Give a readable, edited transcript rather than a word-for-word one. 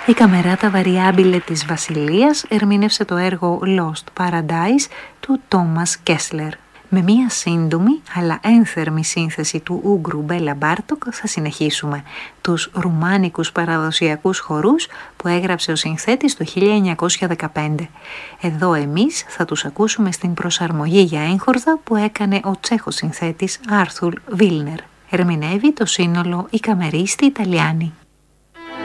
Η Καμεράτα Variabile της Βασιλείας ερμήνευσε το έργο Lost Paradise του Τόμας Κέσλερ. Με μία σύντομη αλλά ένθερμη σύνθεση του Ούγκρου Μπέλα Μπάρτοκ θα συνεχίσουμε τους ρουμάνικους παραδοσιακούς χορούς που έγραψε ο συνθέτης το 1915. Εδώ εμείς θα τους ακούσουμε στην προσαρμογή για έγχορδα που έκανε ο Τσέχος συνθέτης Άρθουρ Βίλνερ. Ερμηνεύει το σύνολο η Καμερίστη Ιταλιάνη.